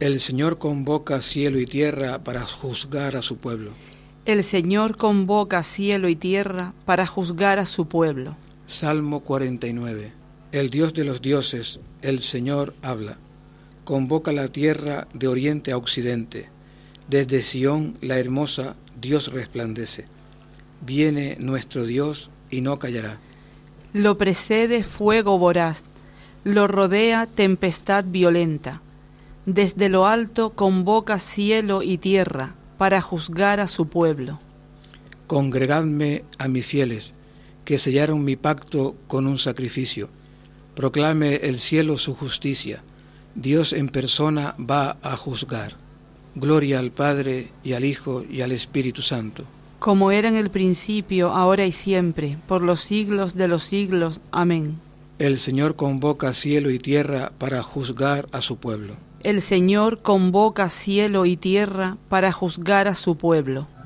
El Señor convoca cielo y tierra para juzgar a su pueblo. El Señor convoca cielo y tierra para juzgar a su pueblo. Salmo 49. El Dios de los dioses, el Señor habla. Convoca la tierra de oriente a occidente. Desde Sión, la hermosa, Dios resplandece. Viene nuestro Dios y no callará. Lo precede fuego voraz, lo rodea tempestad violenta. Desde lo alto convoca cielo y tierra para juzgar a su pueblo. Congregadme a mis fieles, que sellaron mi pacto con un sacrificio. Proclame el cielo su justicia. Dios en persona va a juzgar. Gloria al Padre, y al Hijo, y al Espíritu Santo. Como era en el principio, ahora y siempre, por los siglos de los siglos. Amén. El Señor convoca cielo y tierra para juzgar a su pueblo. El Señor convoca cielo y tierra para juzgar a su pueblo.